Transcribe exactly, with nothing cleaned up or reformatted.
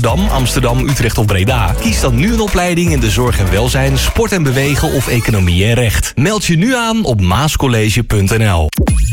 Rotterdam, Amsterdam, Utrecht of Breda? Kies dan nu een opleiding in de zorg en welzijn, sport en bewegen of economie en recht. Meld je nu aan op maascollege punt n l.